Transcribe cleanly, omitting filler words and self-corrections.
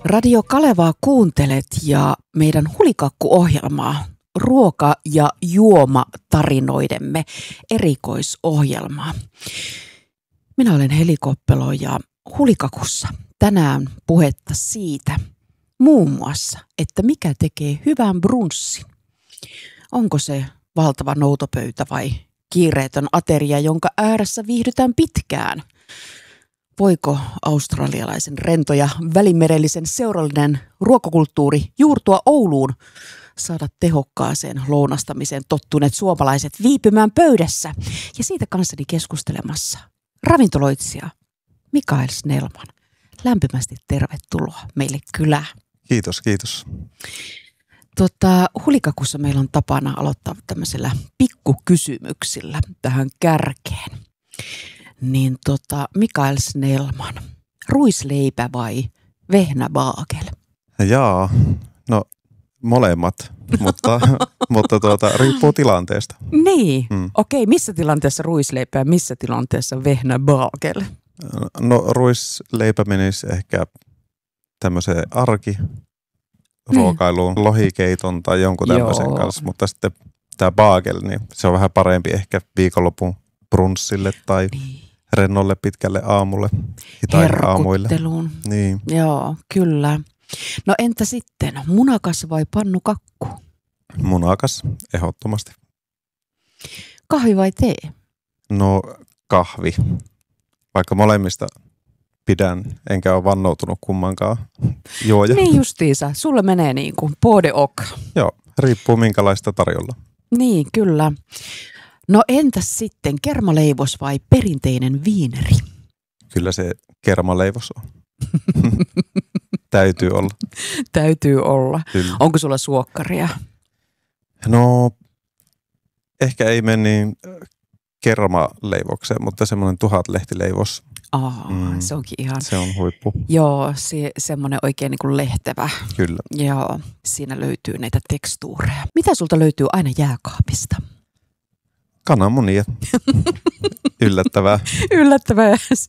Radio Kalevaa kuuntelet ja meidän Hulikakku-ohjelmaa, ruoka- ja juomatarinoidemme erikoisohjelmaa. Minä olen Heli Koppelo ja Hulikakussa tänään puhetta siitä, muun muassa, että mikä tekee hyvän brunssin. Onko se valtava noutopöytä vai kiireetön ateria, jonka ääressä viihdytään pitkään? Voiko australialaisen rento ja välimerellisen seurallinen ruokakulttuuri juurtua Ouluun, saada tehokkaaseen lounastamiseen tottuneet suomalaiset viipymään pöydässä? Ja siitä kanssani keskustelemassa ravintoloitsija Mikael Snellman. Lämpimästi tervetuloa meille kylään. Kiitos, kiitos. Hulikakussa meillä on tapana aloittaa tämmöisellä pikkukysymyksillä tähän kärkeen. Niin Mikael Snellman, ruisleipä vai vehnäbaagel? Jaa, no molemmat, mutta riippuu tilanteesta. Niin, okei. Missä tilanteessa ruisleipä ja missä tilanteessa vehnäbaagel? No ruisleipä menisi ehkä tämmöiseen ruokailuun, lohikeiton tai jonkun tämmöisen kanssa, mutta sitten tämä baagel, niin se on vähän parempi ehkä viikonlopun brunssille tai rennolle pitkälle aamulle tai aamuille. Herkutteluun. Niin. Joo, kyllä. No entä sitten, munakas vai pannukakku? Munakas, ehdottomasti. Kahvi vai tee? No kahvi, vaikka molemmista pidän, enkä ole vannoutunut kummankaan juoja. Niin justiinsa, sulle menee niin kuin pode ok. Joo, riippuu minkälaista tarjolla. Niin, kyllä. No entäs sitten kermaleivos vai perinteinen viineri? Kyllä se kermaleivos on. Täytyy olla. Täytyy olla. Kyllä. Onko sulla suokkaria? No, ehkä ei mene niin kermaleivokseen, mutta semmoinen 1000-lehtileivos. Se onkin ihan. Se on huippu. Joo, semmoinen oikein niin kuin lehtevä. Kyllä. Joo, siinä löytyy näitä tekstuureja. Mitä sulta löytyy aina jääkaapista? Kananmunia. Yllättävää. Yllättävää.